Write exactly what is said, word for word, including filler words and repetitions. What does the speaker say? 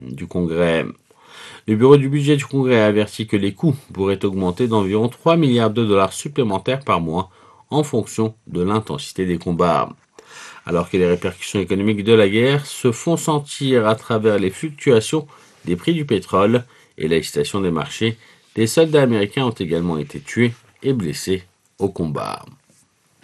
du Congrès. Le bureau du budget du Congrès a averti que les coûts pourraient augmenter d'environ trois milliards de dollars supplémentaires par mois en fonction de l'intensité des combats. Alors que les répercussions économiques de la guerre se font sentir à travers les fluctuations des prix du pétrole et l'agitation des marchés, des soldats américains ont également été tués et blessés au combat.